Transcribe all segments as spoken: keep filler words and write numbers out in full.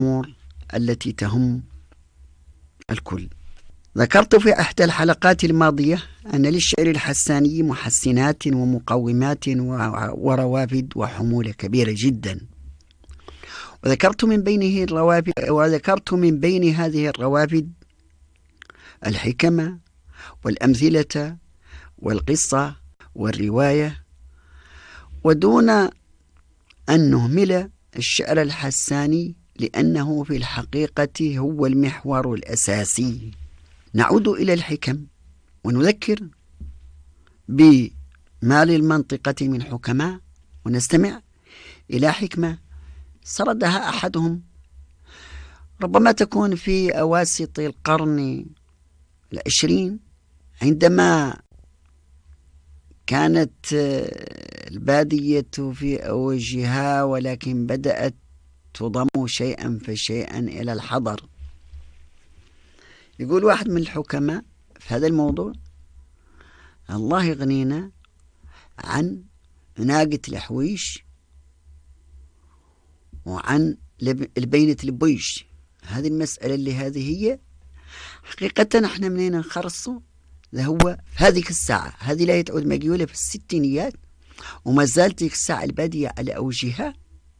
الأمور التي تهم الكل. ذكرت في إحدى الحلقات الماضية أن للشعر الحساني محسنات ومقومات وروافد وحمولة كبيرة جدا، وذكرت من بينه الروافد وذكرت من بين هذه الروافد الحكمة والأمثلة والقصة والرواية، ودون أن نهمل الشعر الحساني لأنه في الحقيقة هو المحور الأساسي. نعود إلى الحكم ونذكر بما للمنطقة من حكماء، ونستمع إلى حكمة سردها أحدهم، ربما تكون في أواسط القرن العشرين، عندما كانت البادية في أوجها ولكن بدأت تضم شيئا فشيئا إلى الحضر. يقول واحد من الحكماء في هذا الموضوع: الله يغنينا عن ناقة الحويش وعن البينة البويش. هذه المسألة اللي هذه هي حقيقة احنا منين نخرصوا، ده هو في هذه الساعة. هذه لا تعود مقيولة في الستينيات وما زالت الساعة البادية على أوجها،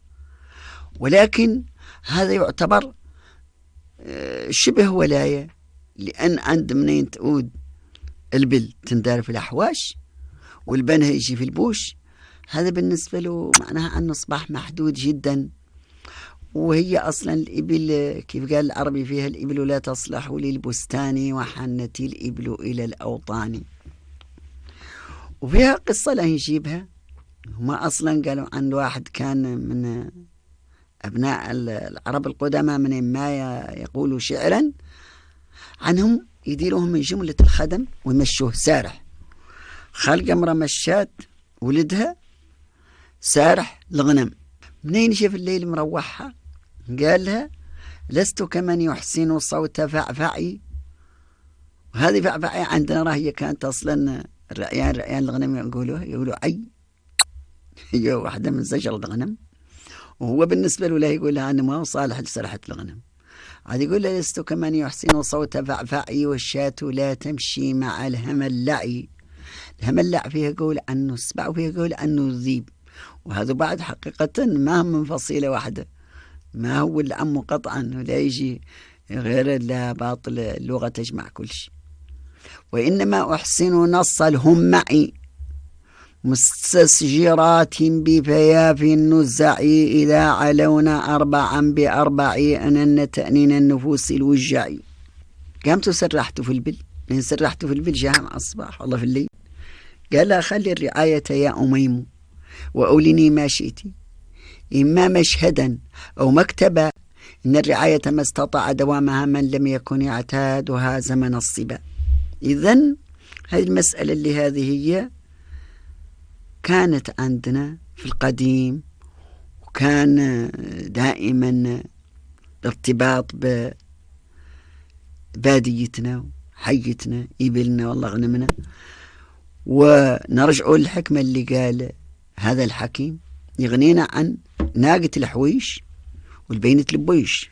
ولكن هذا يعتبر شبه ولاية، لأن عند منين تعود البل تندار في الأحواش والبنها يجي في البوش. هذا بالنسبة له معناها أنه أصبح محدود جدا، وهي أصلا الإبل كيف قال العربي فيها: الإبل لا تصلح للبستان وحنت الإبل إلى الأوطان. وفيها قصة لا نجيبها. هما أصلا قالوا عن واحد كان من أبناء العرب القدماء من ما يقولوا شعرا عنهم، يديروهم من جملة الخدم ويمشوه سارح. خلق امرأة مشات ولدها سارح الغنم، منين شاف الليل مروحها قال لها: لست كمن يحسن صوت فعفعي. وهذه فعفعي عندنا راه هي كانت أصلا الرأيان رأيان الغنم يقولوها يقولوا عي، هي واحدة من زجر الغنم، وهو بالنسبة له لا يقول لها أنا ما صالح لسرحة الغنم. عاد يقول لها: لست كمن يحسن صوت فعفعي والشاة لا تمشي مع الهملعي. الهملع فيها قول عنه السبع وفيها قول عنه الذيب، وهذا بعد حقيقة ما هم من فصيلة واحدة، ما هو العم قطعا ولا يجي غير لا باطل اللغة تجمع كل شيء. وإنما أحسن نص الهمعي مستسجرات بفياف النزع إذا علونا أربعا بأربع أنن تأنين النفوس الوجعي. قامت سرحت في البل، من سرحت في البل جاء مع الصباح والله في الليل قال لها: خلي الرعاية يا أميم وأولني ما شئت، إما مشهدا أو مكتبا، إن الرعاية ما استطاع دوامها من لم يكن يعتادها زمن الصبا. إذن هذه المسألة اللي هذه هي كانت عندنا في القديم، وكان دائما الارتباط بباديتنا حيتنا إبلنا والله غنمنا. ونرجع للحكمة اللي قال هذا الحكيم: يغنينا عن ناقة الحويش والبينة البويش.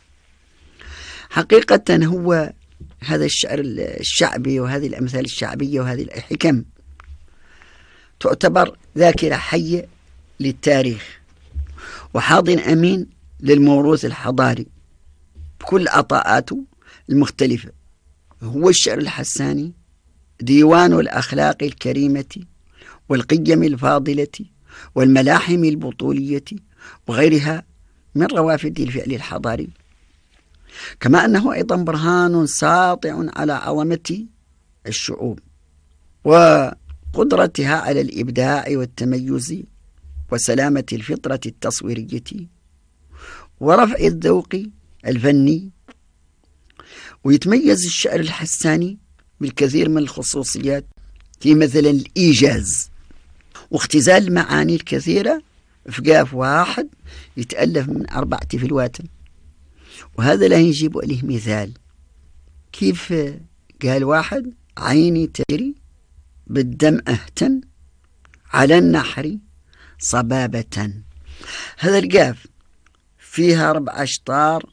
حقيقة هو هذا الشعر الشعبي وهذه الأمثال الشعبية وهذه الحكم تعتبر ذاكرة حية للتاريخ وحاضن أمين للموروث الحضاري بكل عطاءاته المختلفة. هو الشعر الحساني ديوان الأخلاق الكريمة والقيم الفاضلة والملاحم البطولية وغيرها من روافد الفعل الحضاري، كما أنه أيضا برهان ساطع على عظمة الشعوب وقدرتها على الإبداع والتميز وسلامة الفطرة التصويرية ورفع الذوق الفني. ويتميز الشعر الحساني بالكثير من الخصوصيات، في مثلا الإيجاز واختزال المعاني الكثيرة في قاف واحد يتألف من أربعة فلوات. وهذا لا يجيب عليه مثال، كيف قال واحد: عيني تجري بالدم أهتن على النحر صبابة. هذا القاف فيها ربع أشطار